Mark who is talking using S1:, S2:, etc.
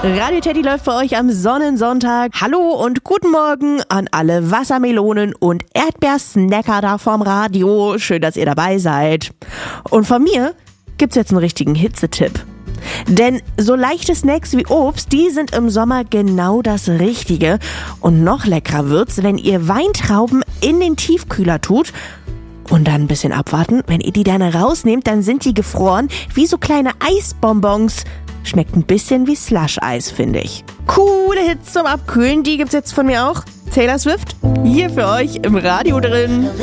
S1: Radio Teddy läuft für euch am Sonnensonntag. Hallo und guten Morgen an alle Wassermelonen und Erdbeersnacker da vorm Radio. Schön, dass ihr dabei seid. Und von mir gibt's jetzt einen richtigen Hitzetipp. Denn so leichte Snacks wie Obst, die sind im Sommer genau das Richtige. Und noch leckerer wird's, wenn ihr Weintrauben in den Tiefkühler tut und dann ein bisschen abwarten. Wenn ihr die dann rausnehmt, dann sind die gefroren wie so kleine Eisbonbons. Schmeckt ein bisschen wie Slush-Eis, finde ich. Coole Hits zum Abkühlen, die gibt's jetzt von mir auch. Taylor Swift, hier für euch im Radio drin.